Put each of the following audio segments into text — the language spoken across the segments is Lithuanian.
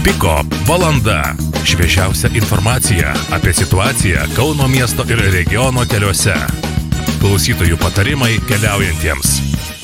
Piko valanda. Šviežiausia informacija apie situaciją Kauno miesto ir regiono keliuose. Klausytojų patarimai keliaujantiems.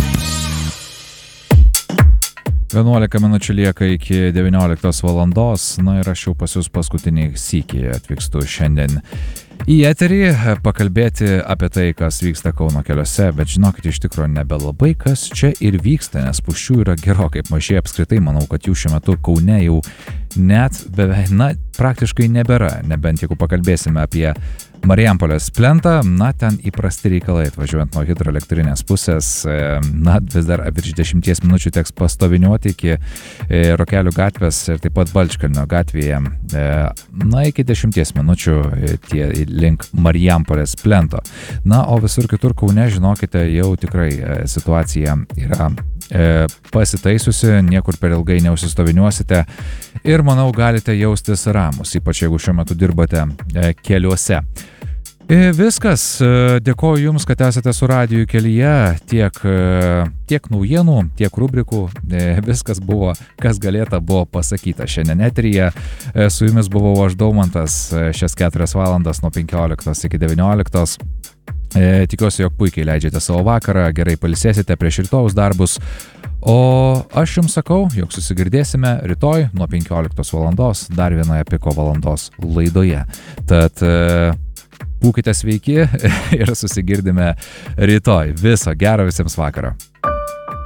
11 minučių lieka iki 19 valandos, na ir aš jau pas jūs paskutinį sykį atvykstu šiandien į eterį pakalbėti apie tai, kas vyksta Kauno keliuose, bet žinokit, iš tikrųjų nebelabai kas čia ir vyksta, nes spūsčių yra gerokai mažai apskritai, manau, kad jų šiuo metu Kaune jau net beveik, praktiškai nebėra, nebent jeigu pakalbėsime apie Marijampolės plentą, ten įprasti reikalai atvažiuojant nuo hidroelektrinės pusės, vis dar virš 10 minučių teks pastoviniuoti iki Rokelių gatvės ir taip pat Balčkalnio gatvėje, iki 10 minučių tie link Marijampolės plento. O visur kitur Kaune, žinokite, jau tikrai situacija yra pasitaisiusi, niekur per ilgai neusistoviniuosite ir manau galite jaustis ramus, ypač jeigu šiuo metu dirbate keliuose. Viskas, dėkoju Jums, kad esate su radiju kelyje, tiek naujienų, tiek rubrikų, viskas buvo, kas galėta buvo pasakyta šiandien eteryje. Su Jumis buvau aš Daumantas, šias 4 valandas nuo 15 iki 19. Tikiuosi, jog puikiai leidžiate savo vakarą, gerai pailsėsite prieš rytojaus darbus. O aš Jums sakau, jog susigirdėsime rytoj nuo 15 valandos dar vienoje Piko valandos laidoje. Tad būkite sveiki ir susigirdime rytoj. Viso gero visiems vakaro.